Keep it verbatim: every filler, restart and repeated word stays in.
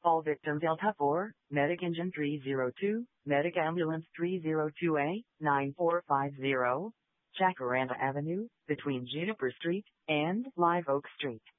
Call victim Delta four, Medic Engine three zero two, Medic Ambulance three zero two A, nine four five zero, Jacaranda Avenue, between Juniper Street and Live Oak Street.